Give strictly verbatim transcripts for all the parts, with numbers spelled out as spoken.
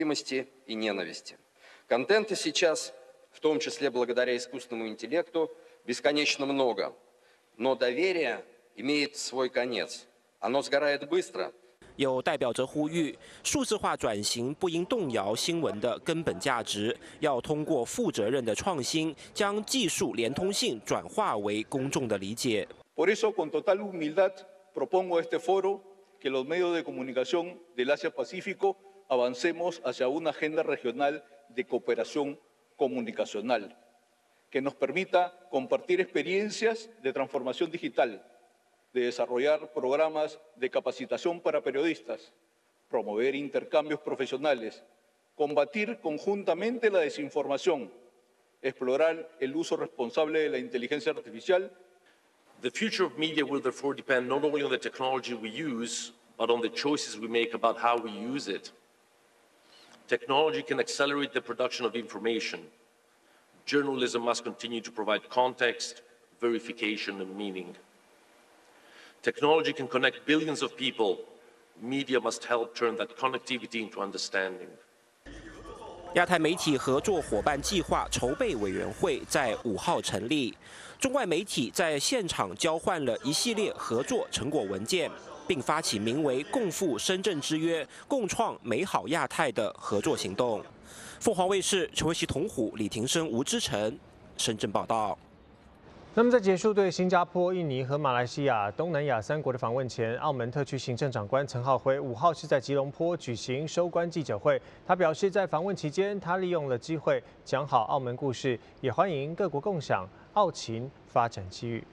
и ненависти. Контента сейчас, в том числе благодаря искусственному интеллекту, бесконечно много, но доверие имеет свой конец. Оно сгорает быстро. 有代表者呼吁，数字化转型不应动摇新闻的根本价值，要通过负责任的创新，将技术连通性转化为公众的理解。 Por eso, con total humildad, propongo a este foro que los medios de comunicación del Asia-Pacífico avancemos hacia una agenda regional de cooperación comunicacional que nos permita compartir experiencias de transformación digital, de desarrollar programas de capacitación para periodistas, promover intercambios profesionales, combatir conjuntamente la desinformación, explorar el uso responsable de la inteligencia artificial. The future of media will therefore depend not only on the technology we use, but on the choices we make about how we use it. Technology can accelerate the production of information. Journalism must continue to provide context, verification, and meaning. Technology can connect billions of people. Media must help turn that connectivity into understanding. 亚太媒体合作伙伴计划筹备委员会在五号成立，中外媒体在现场交换了一系列合作成果文件，并发起名为“共赴深圳之约，共创美好亚太”的合作行动。凤凰卫视陈维熙、童虎、李庭生、吴之成，深圳报道。 那么在结束对新加坡、印尼和马来西亚东南亚三国的访问前，澳门特区行政长官陈浩辉五号是在吉隆坡举行收官记者会。他表示，在访问期间，他利用了机会讲好澳门故事，也欢迎各国共享澳勤发展机遇。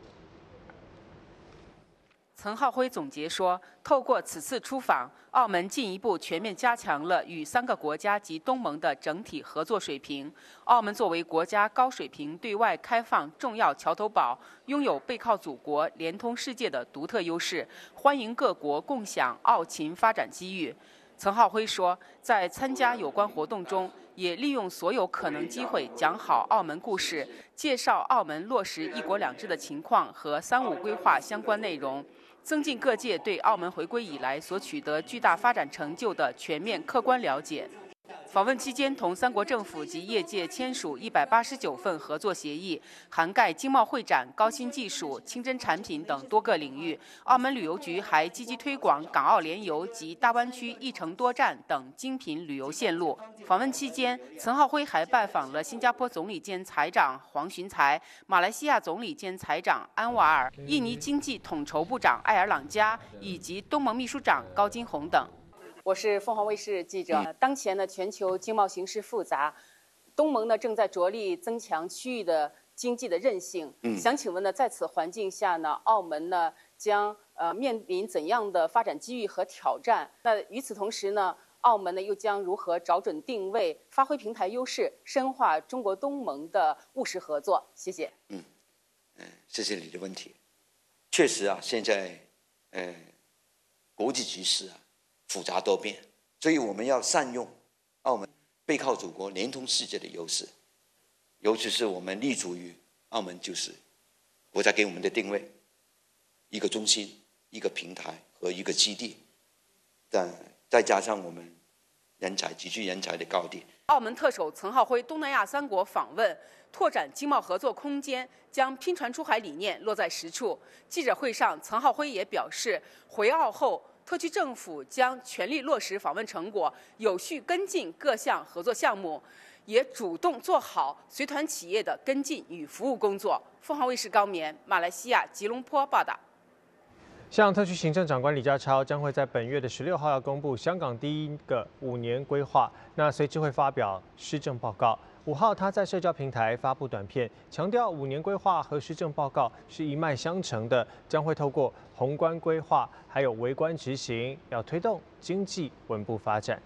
陈浩辉总结说，透过此次出访，澳门进一步全面加强了与三个国家及东盟的整体合作水平。澳门作为国家高水平对外开放重要桥头堡，拥有背靠祖国、连通世界的独特优势，欢迎各国共享澳勤发展机遇。陈浩辉说，在参加有关活动中，也利用所有可能机会讲好澳门故事，介绍澳门落实“一国两制”的情况和“三五”规划相关内容。增进各界对澳门回归以来所取得巨大发展成就的全面客观了解。访问期间，同三国政府及业界签署一百八十九份合作协议，涵盖经贸会展、高新技术、清真产品等多个领域。澳门旅游局还积极推广港澳联游及大湾区一城多站等精品旅游线路。访问期间，陈浩辉还拜访了新加坡总理兼财长黄循财、马来西亚总理兼财长安瓦尔、印尼经济统筹部长艾尔朗加以及东盟秘书长高金红等。我是凤凰卫视记者。当前呢，全球经贸形势复杂，东盟呢正在着力增强区域的经济的韧性。嗯，想请问呢，在此环境下呢，澳门呢将呃面临怎样的发展机遇和挑战？那与此同时呢，澳门呢又将如何找准定位，发挥平台优势，深化中国东盟的务实合作？谢谢。 嗯，嗯、呃，谢谢你的问题。确实啊，现在呃国际局势啊。复杂多变，所以我们要善用澳门背靠祖国、连通世界的优势，尤其是我们立足于澳门，就是国家给我们的定位，一个中心、一个平台和一个基地，但再加上我们人才、极具人才的高地。 澳门特首陈浩辉东南亚三国访问，拓展经贸合作空间，将拼船出海理念落在实处。记者会上，陈浩辉也表示，回澳后，特区政府将全力落实访问成果，有序跟进各项合作项目，也主动做好随团企业的跟进与服务工作。凤凰卫视高棉，马来西亚吉隆坡报道。 像特区行政长官李家超将会在本月的十六号要公布香港第一个五年规划，那随之会发表施政报告。五号他在社交平台发布短片，强调五年规划和施政报告是一脉相承的，将会透过宏观规划还有微观执行，要推动经济稳步發展。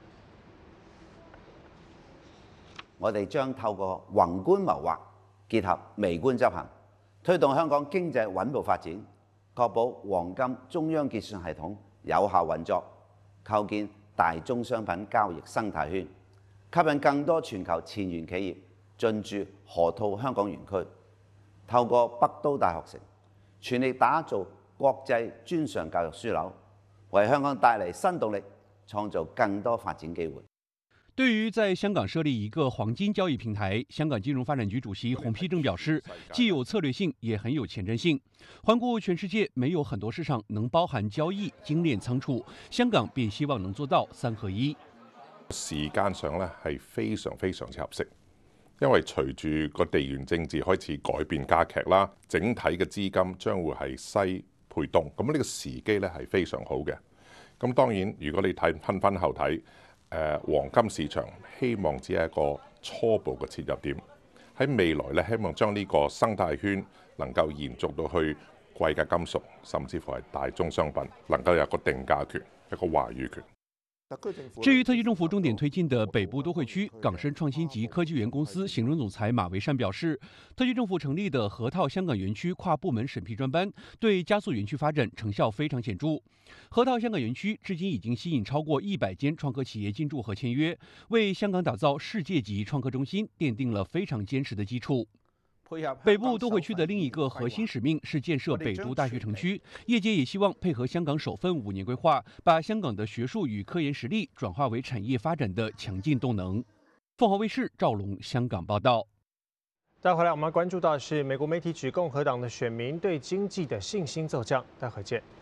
我哋將透過宏觀謀劃結合微觀執行，推動香港經濟穩步發展，確保黃金中央結算系統有效運作，構建大宗商品交易生態圈。吸引更多全球前沿企業進駐河套香港園區，透過北都大學城，全力打造國際專上教育樞紐，為香港帶嚟新動力，創造更多發展機會。 对于在香港设立一个黄金交易平台，香港金融发展局主席洪丕正表示，既有策略性，也很有前瞻性。环顾全世界，没有很多市场能包含交易、精煉倉儲，香港便希望能做到三合一。 時間上咧係非常非常之合適，因為隨住個地緣政治開始改變加劇啦，整體嘅資金將會係西配東，咁呢個時機咧係非常好嘅。咁當然，如果你睇分分後睇。誒黃金市場希望只係一個初步嘅切入點，喺未來咧希望將呢個生態圈能夠延續到去貴價金屬，甚至乎係大宗商品，能夠有個定價權、一個話語權。 至于特区政府重点推进的北部都会区，港深创新及科技园公司行政总裁马维善表示，特区政府成立的河套香港园区跨部门审批专班，对加速园区发展成效非常显著。河套香港园区至今已经吸引超过一百间创科企业进驻和签约，为香港打造世界级创科中心奠定了非常坚实的基础。北部都会区的另一个核心使命是建设北都大学城区，业界也希望配合香港首份五年规划，把香港的学术与科研实力转化为产业发展的强劲动能。凤凰卫视赵龙香港报道。 再回来，我们关注到的是美国媒体指共和党的选民对经济的信心骤降。待会见。